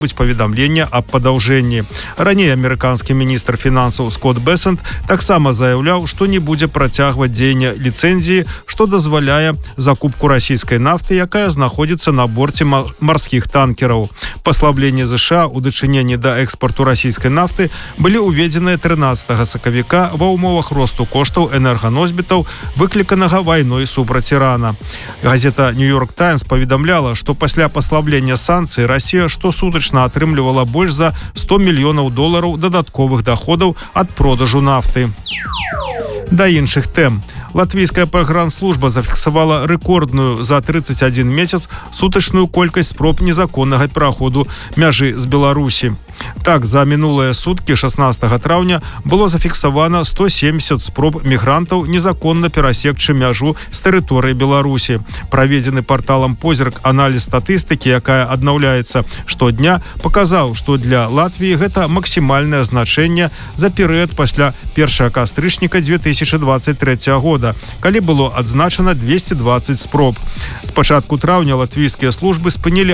паведамлення аб падаўжэнні. Раней амерыканскі міністр фінансаў Скотт Бесент таксама заяўляў, што не будзе працягваць дзеянне ліцэнзіі, што дазваляе закупку расійскай нафты, якая знаходзіцца на борце марскіх танкераў. Паслабленні США ў дачыненні да экспарту расійскай нафты былі ўведзеныя 13 сакавіка ва ўмовах росту коштаў энерганосьбітаў, выкліканага вайной супраць Ірана. Газета «Нью-Йорк Таймс» паведамляла, што пасля паслаблення санкцый Расія штосутачна атрымлівала больш за $100 мільёнаў дадатковых доходаў ад продажу нафты. Да іншых тэм. Латвійская пагранслужба зафіксавала рэкордную за 31 месяц сутачную колькасць спроб незаконнага праходу мяжы з Беларусі. Так, за мінулыя суткі 16 траўня было зафіксавана 170 спроб мігрантаў незаконна перасекчы мяжу з тэрыторыі Беларусі. Праведзены парталам «Позірк» аналіз статыстыкі, якая аднаўляецца штодня, паказаў, што для Латвіі гэта максімальнае значэнне за перыяд пасля 1 кастрычніка 2023 года, калі было адзначана 220 спроб. З пачатку траўня латвійскія службы спынілі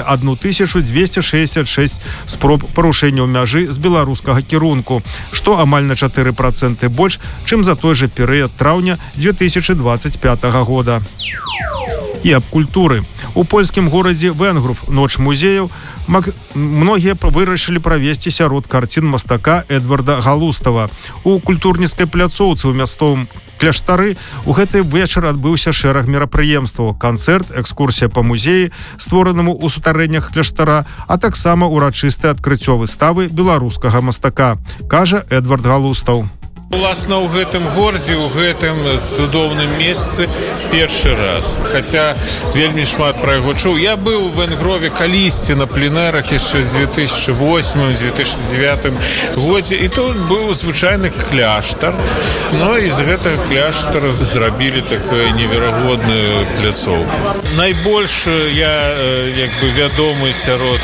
1266 спроб парушэння мяжы з беларускага кірунку, што амаль на 4% больш, чым за той жа перыяд траўня 2025 года. І аб культуры. У польскім горадзе Венгрув ноч музеяў многія вырашылі правесці сярод карцін мастака Эдварда Галустава. У культурніцкай пляцоўцы ў мясцовым кляштары у гэты вечар адбыўся шэраг мерапрыемстваў: канцэрт, экскурсія па музеі, створанаму ў сутарэннях кляштара, а таксама урачыстае адкрыццё выставы беларускага мастака, кажа Эдвард Галустаў. Уласна, ў гэтым горадзе, у гэтым цудоўным месцы першы раз. Хаця вельмі шмат пра яго чуў. Я быў у Венгрове калісьці на пленэрах яшчэ з 2008-2009 годзе, і тут быў звычайны кляштар. Ну і з гэтага кляштара зрабілі такую неверагодную пляцоўку. Найбольш я вядомы сярод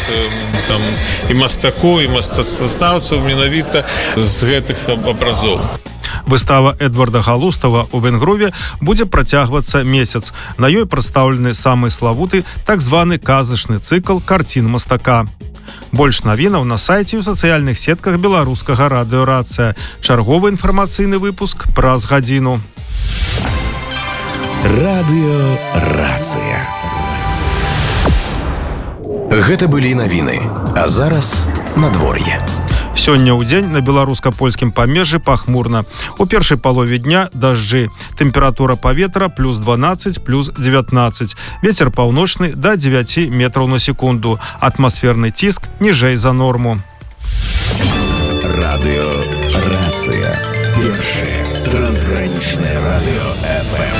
і мастакоў, і мастацтвазнаўцаў менавіта з гэтых абразоў. Выстава Эдварда Галустава ў Венгрове будзе працягвацца месяц. На ёй прадстаўлены самы славуты так званы казачны цыкл карцін мастака. Больш навінаў на сайце і ў сацыяльных сетках беларускага радыёрацыя. Чарговы інфармацыйны выпуск праз гадзіну. Радыёрацыя. Гэта былі навіны. А зараз надвор'е. Сёння ў дзень на беларуска-польскім памежжы пахмурна. У першай палове дня дажджы. Тэмпература паветра плюс 12, плюс 19. Вецер паўночны да 9 метраў на секунду. Атмасферны ціск ніжэй за норму. Радыёрацыя. Першае трансгранічнае радыё FM.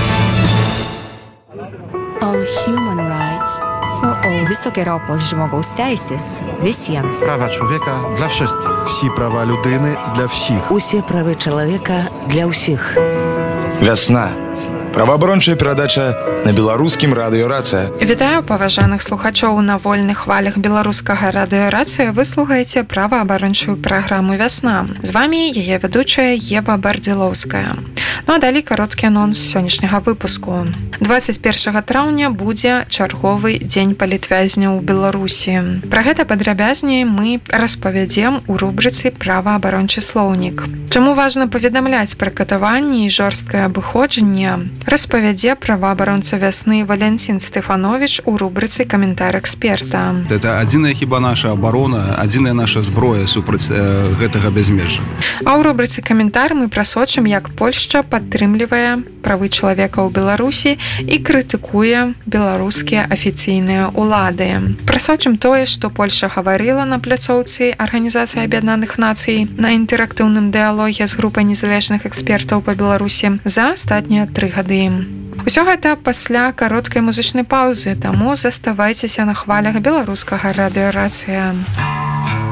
All human rights for all. Wysokie ropos żmogous teises visiems. Права чоловіка для всіх. Всі права людини для всіх. Усе правы чалавека для ўсіх. Вясна. Праваабарончая перадача на беларускім радыёрацыя. Вітаю паважаных слухачоў на вольных хвалях беларускага радыёрацыя. Вы слухаеце праваабарончую праграму «Вясна». З вами яе вядучая Ева Бардзілоўская. Ну а далей кароткі анонс сённяшняга выпуску. 21 траўня будзе чарговы дзень палітвязняў у Беларусі. Пра гэта падрабязней мы распавядзем у рубрыцы «Праваабарончы слоўнік». Чаму важна паведамляць пра катаванні і жорсткае абыходжанне, распавядзе праваабаронца «Вясны» Валянцін Стефанович у рубрыцы «Каментар эксперта». Это адзіная хіба наша абарона, адзіная наша зброя супраць гэтага бязмежжа. А ў рубрыцы «Каментар» мы прасочым, як Польшча падтрымлівае правы чалавека ў Беларусі і крытыкуе беларускія афіцыйныя ўлады. Прасочым тое, што Польшча гаварыла на пляцоўцы Арганізацыі Аб'яднаных Нацый на інтэрактыўным дыялоге з групай незалежных экспертаў па Беларусі за астатнія 3 гады. Усё гэта пасля кароткай музычнай паўзы, таму заставайцеся на хвалях беларускага радыёрацыя.